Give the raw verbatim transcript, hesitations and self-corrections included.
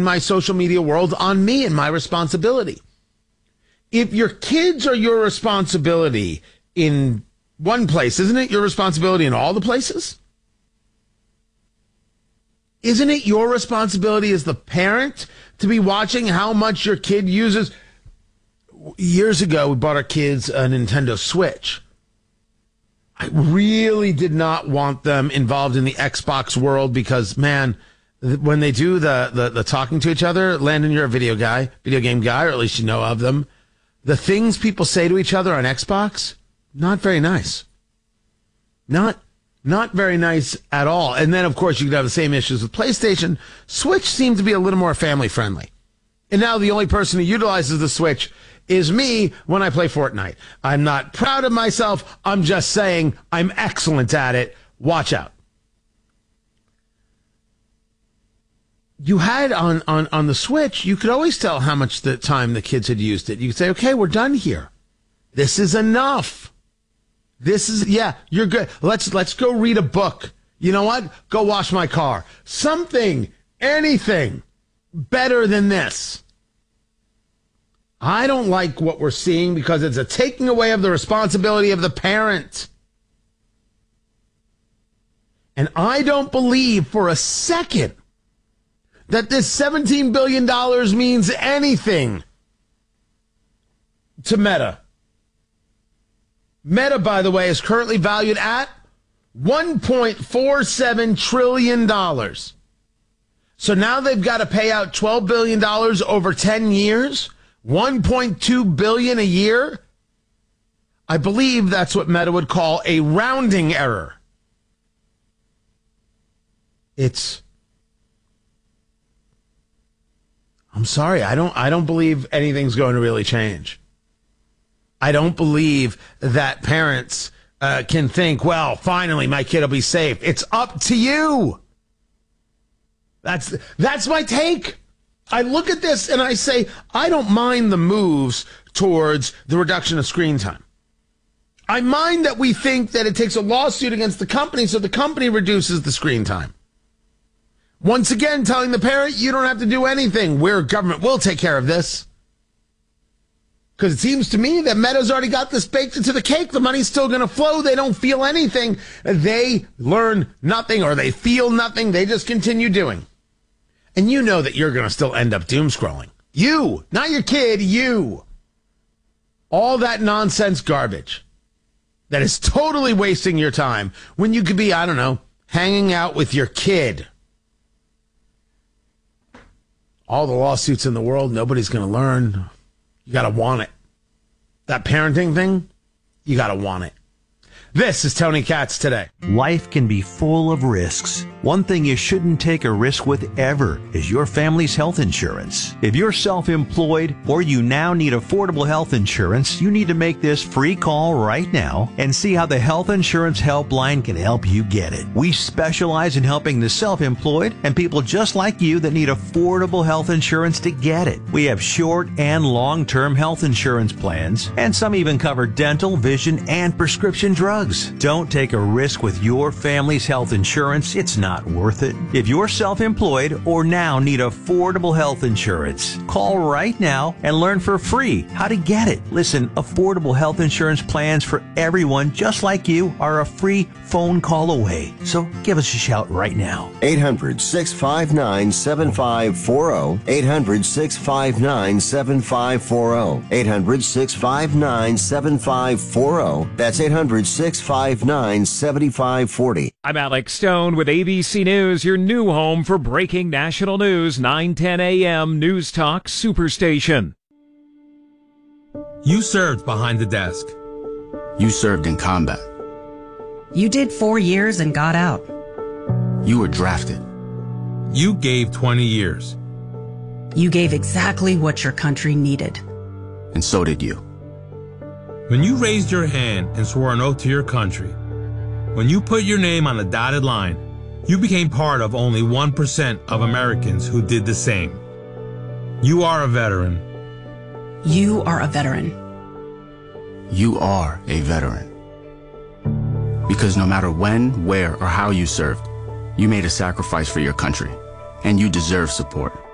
in my social media world on me and my responsibility. If your kids are your responsibility in one place, isn't it your responsibility in all the places? Isn't it your responsibility as the parent to be watching how much your kid uses? Years ago, we bought our kids a Nintendo Switch. I really did not want them involved in the Xbox world because, man, when they do the, the, the talking to each other, Landon, you're a video guy, video game guy, or at least you know of them. The things people say to each other on Xbox, not very nice. Not Not very nice at all. And then, of course, you could have the same issues with PlayStation. Switch seemed to be a little more family-friendly. And now the only person who utilizes the Switch is me when I play Fortnite. I'm not proud of myself. I'm just saying I'm excellent at it. Watch out. You had on, on, on the Switch, you could always tell how much the time the kids had used it. You could say, okay, we're done here. This is enough. This is, yeah, you're good. Let's, let's go read a book. You know what? Go wash my car. Something, anything better than this. I don't like what we're seeing because it's a taking away of the responsibility of the parent. And I don't believe for a second that this seventeen billion dollars means anything to Meta. Meta, by the way, is currently valued at one point four seven trillion dollars. So now they've got to pay out twelve billion dollars over ten years, one point two billion dollars a year. I believe that's what Meta would call a rounding error. It's I'm sorry, I don't I don't believe anything's going to really change. I don't believe that parents uh, can think, well, finally my kid will be safe. It's up to you. That's that's my take. I look at this and I say, I don't mind the moves towards the reduction of screen time. I mind that we think that it takes a lawsuit against the company so the company reduces the screen time. Once again, telling the parent, you don't have to do anything. We're government. We'll take care of this. Because it seems to me that Meta's already got this baked into the cake. The money's still going to flow. They don't feel anything. They learn nothing or they feel nothing. They just continue doing. And you know that you're going to still end up doom scrolling. You, not your kid, you. All that nonsense garbage that is totally wasting your time when you could be, I don't know, hanging out with your kid. All the lawsuits in the world, nobody's going to learn. You got to want it. That parenting thing, you got to want it. This is Tony Katz Today. Life can be full of risks. One thing you shouldn't take a risk with ever is your family's health insurance. If you're self-employed or you now need affordable health insurance, you need to make this free call right now and see how the Health Insurance Helpline can help you get it. We specialize in helping the self-employed and people just like you that need affordable health insurance to get it. We have short and long-term health insurance plans, and some even cover dental, vision, and prescription drugs. Don't take a risk with your family's health insurance. It's not worth it. If you're self-employed or now need affordable health insurance, call right now and learn for free how to get it. Listen, affordable health insurance plans for everyone just like you are a free phone call away. So give us a shout right now. eight hundred, six five nine, seven five four zero. eight hundred, six five nine, seven five four zero. eight hundred, six five nine, seven five four zero. That's eight hundred, six five nine, seven five four zero. I'm Alex Stone with A B C News, your new home for breaking national news, nine ten a.m. News Talk Superstation. You served behind the desk. You served in combat. You did four years and got out. You were drafted. You gave twenty years. You gave exactly what your country needed. And so did you. When you raised your hand and swore an oath to your country, when you put your name on the dotted line, you became part of only one percent of Americans who did the same. You are a veteran. You are a veteran. You are a veteran. Because no matter when, where, or how you served, you made a sacrifice for your country, and you deserve support.